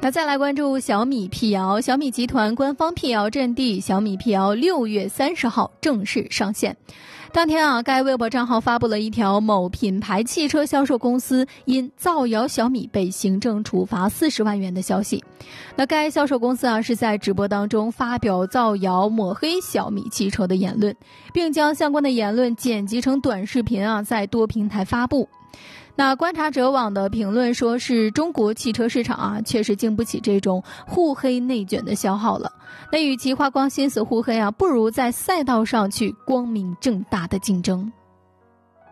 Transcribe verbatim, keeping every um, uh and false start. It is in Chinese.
那再来关注小米辟谣，小米集团官方辟谣阵地，小米辟谣六月三十号正式上线。当天啊，该微博账号发布了一条某品牌汽车销售公司因造谣小米被行政处罚四十万元的消息。那该销售公司啊是在直播当中发表造谣抹黑小米汽车的言论，并将相关的言论剪辑成短视频啊，在多平台发布。那观察者网的评论说是中国汽车市场啊，确实经不起这种互黑内卷的消耗了。那与其花光心思互黑啊，不如在赛道上去光明正大的竞争。